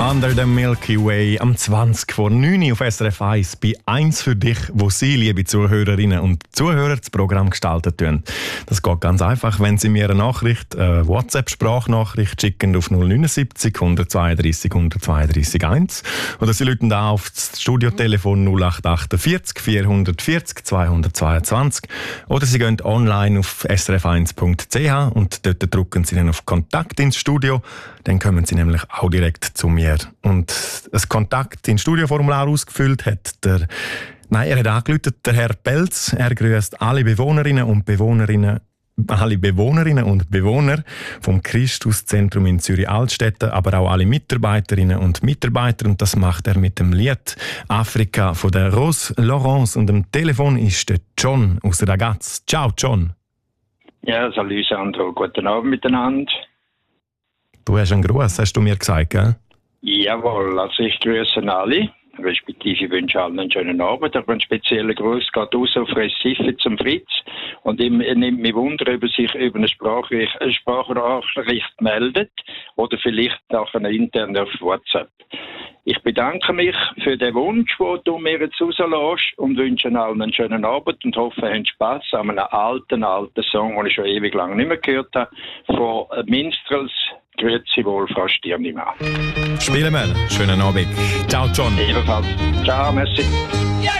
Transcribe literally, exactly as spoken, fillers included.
Under the Milky Way am zwanzig vor neun auf S R F eins bei eins für dich, wo Sie, liebe Zuhörerinnen und Zuhörer, das Programm gestaltet tun. Das geht ganz einfach, wenn Sie mir eine Nachricht, eine WhatsApp-Sprachnachricht schicken auf null neun sieben null zwei drei null zwei drei eins oder Sie rufen da auf das Studiotelefon null acht acht vier vier vier vier zwei zwei zwei oder Sie gehen online auf s r f eins punkt c h und dort drücken Sie dann auf Kontakt ins Studio. Dann kommen Sie nämlich auch direkt zu mir. Und das Kontakt ins Studioformular ausgefüllt hat der, nein, er hat angerufen, der Herr Pelz. Er grüßt alle Bewohnerinnen und Bewohnerinnen, alle Bewohnerinnen und Bewohner vom Christuszentrum in Zürich-Altstetten, aber auch alle Mitarbeiterinnen und Mitarbeiter. Und das macht er mit dem Lied Afrika von der Rose Laurence. Und am Telefon ist der John aus Ragaz. Ciao, John. Ja, salut Sandro. Guten Abend miteinander. Du hast einen Gruß, hast du mir gesagt, gell? Jawohl, also ich grüße alle, respektive ich wünsche allen einen schönen Abend. Aber ein spezieller Gruß geht raus auf Recife zum Fritz. Und ihm nimmt mich Wunder, ob er sich über eine Sprachnachricht, eine Sprachnachricht meldet oder vielleicht auch eine interne auf WhatsApp. Ich bedanke mich für den Wunsch, den du mir jetzt rauslässt und wünsche allen einen schönen Abend und hoffe, ihr habt Spass an einem alten, alten Song, den ich schon ewig lang nicht mehr gehört habe, von Minstrels. Grüezi wohl, Frau Stirnimann. Spielen wir. Schönen Abend. Ciao, John. Ebenfalls. Ciao, merci.